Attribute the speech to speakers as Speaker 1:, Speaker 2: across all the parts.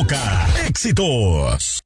Speaker 1: toca éxitos.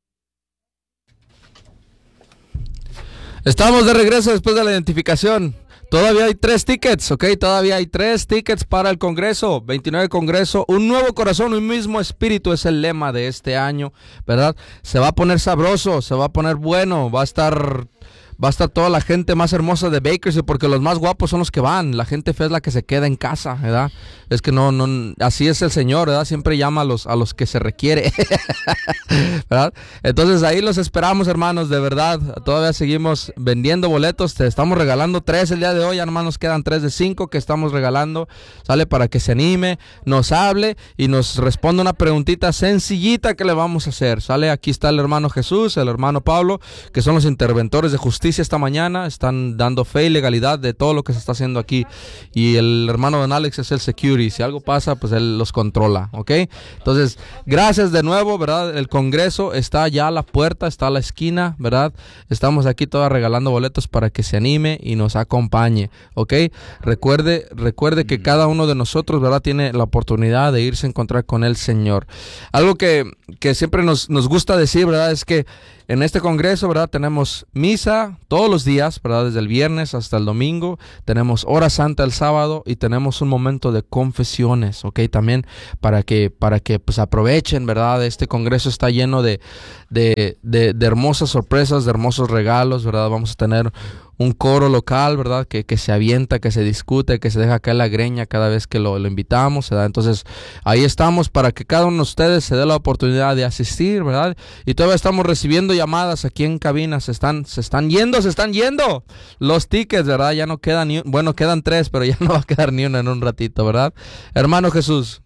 Speaker 2: Estamos de regreso después de la identificación. Todavía hay 3 tickets, ¿ok? Todavía hay 3 tickets para el Congreso, 29 Congreso. Un nuevo corazón, un mismo espíritu es el lema de este año, ¿verdad? Se va a poner sabroso, se va a poner bueno, va a estar toda la gente más hermosa de Bakersfield, porque los más guapos son los que van, la gente fea es la que se queda en casa, ¿verdad? Es que no, así es el Señor, ¿verdad? Siempre llama a los que se requiere, ¿verdad? Entonces ahí los esperamos, hermanos, de verdad, todavía seguimos vendiendo boletos, te estamos regalando 3 el día de hoy, hermanos, quedan 3 de 5 que estamos regalando, sale para que se anime, nos hable y nos responda una preguntita sencillita que le vamos a hacer, sale, aquí está el hermano Jesús, el hermano Pablo, que son los interventores de justicia esta mañana, están dando fe y legalidad de todo lo que se está haciendo aquí, y el hermano Don Alex es el security, si algo pasa pues él los controla, ¿ok? Entonces, gracias de nuevo, ¿verdad? El Congreso está ya a la puerta, está a la esquina, ¿verdad? Estamos aquí todos regalando boletos para que se anime y nos acompañe, ¿ok? Recuerde que cada uno de nosotros, ¿verdad? Tiene la oportunidad de irse a encontrar con el Señor. Algo que siempre nos gusta decir, ¿verdad? Es que en este Congreso, ¿verdad? Tenemos misa todos los días, ¿verdad? Desde el viernes hasta el domingo. Tenemos hora santa el sábado y tenemos un momento de confesiones, ¿ok? También para que pues aprovechen, ¿verdad? Este Congreso está lleno de hermosas sorpresas, de hermosos regalos, ¿verdad? Vamos a tener un coro local, ¿verdad? Que se avienta, que se discute, que se deja caer la greña cada vez que lo invitamos, ¿verdad? Entonces, ahí estamos para que cada uno de ustedes se dé la oportunidad de asistir, ¿verdad? Y todavía estamos recibiendo llamadas aquí en cabina, se están yendo los tickets, ¿verdad? Ya no quedan quedan 3, pero ya no va a quedar ni uno en un ratito, ¿verdad? Hermano Jesús.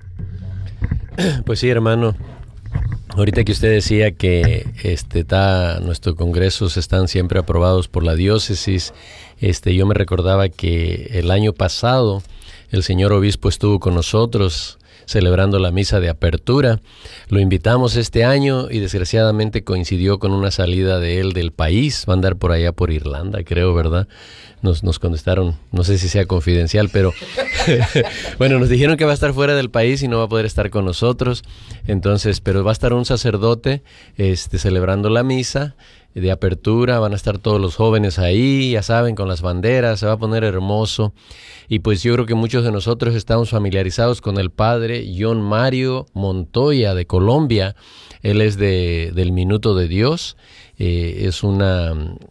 Speaker 3: Pues sí, hermano. Ahorita que usted decía que nuestros congresos están siempre aprobados por la diócesis, yo me recordaba que el año pasado el señor obispo estuvo con nosotros celebrando la misa de apertura. Lo invitamos este año y desgraciadamente coincidió con una salida de él del país. Va a andar por allá por Irlanda, creo, ¿verdad? Nos contestaron, no sé si sea confidencial, pero bueno, nos dijeron que va a estar fuera del país y no va a poder estar con nosotros. Entonces, pero va a estar un sacerdote celebrando la misa de apertura, van a estar todos los jóvenes ahí, ya saben, con las banderas, se va a poner hermoso. Y pues yo creo que muchos de nosotros estamos familiarizados con el padre John Mario Montoya de Colombia. Él es del Minuto de Dios, es una...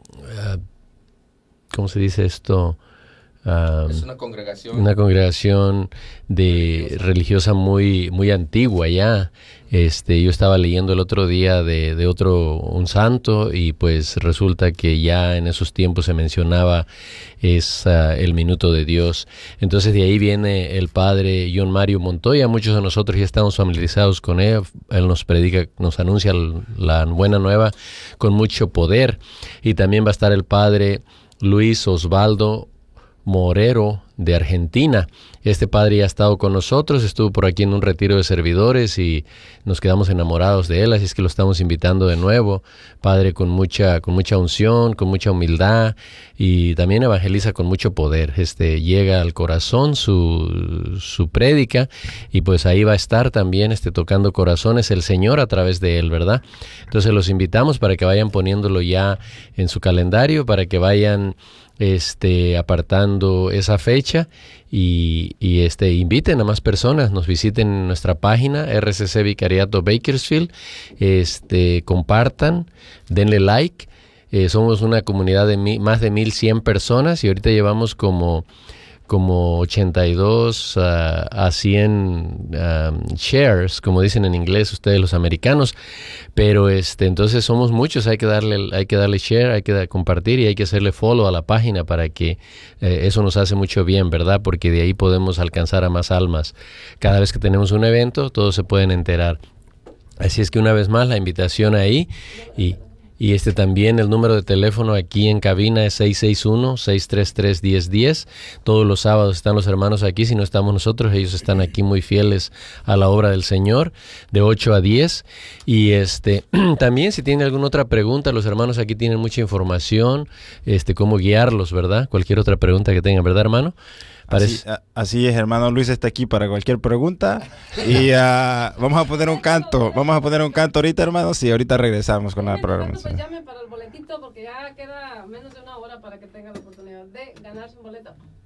Speaker 3: ¿cómo se dice esto?
Speaker 2: Es una congregación.
Speaker 3: Una congregación religiosa muy, muy antigua ya. Yo estaba leyendo el otro día de un santo y pues resulta que ya en esos tiempos se mencionaba el Minuto de Dios. Entonces de ahí viene el padre John Mario Montoya. Muchos de nosotros ya estamos familiarizados con él. Él nos predica, nos anuncia la buena nueva con mucho poder. Y también va a estar el padre Luis Osvaldo Morero de Argentina. Este padre ya ha estado con nosotros, estuvo por aquí en un retiro de servidores y nos quedamos enamorados de él, así es que lo estamos invitando de nuevo. Padre con mucha unción, con mucha humildad y también evangeliza con mucho poder. Llega al corazón su prédica y pues ahí va a estar también tocando corazones el Señor a través de él, ¿verdad? Entonces los invitamos para que vayan poniéndolo ya en su calendario, para que vayan apartando esa fecha y inviten a más personas, nos visiten en nuestra página RCC Vicariato Bakersfield, compartan, denle like. Somos una comunidad de más de 1,100 personas y ahorita llevamos como 82 a 100 shares, como dicen en inglés ustedes los americanos, pero entonces somos muchos, hay que darle share, hay que compartir y hay que hacerle follow a la página para que eso nos hace mucho bien, ¿verdad? Porque de ahí podemos alcanzar a más almas. Cada vez que tenemos un evento, todos se pueden enterar. Así es que una vez más la invitación ahí y también el número de teléfono aquí en cabina es 661-633-1010. Todos los sábados están los hermanos aquí, si no estamos nosotros, ellos están aquí muy fieles a la obra del Señor, de 8 a 10. Y también si tienen alguna otra pregunta, los hermanos aquí tienen mucha información, cómo guiarlos, ¿verdad? Cualquier otra pregunta que tengan, ¿verdad, hermano?
Speaker 4: Así es, hermano Luis está aquí para cualquier pregunta. Y vamos a poner un canto ahorita, hermano. Sí, ahorita regresamos con la programación.
Speaker 5: Pues llame para el boletito porque ya queda menos de una hora para que tenga la oportunidad de ganarse un boleto.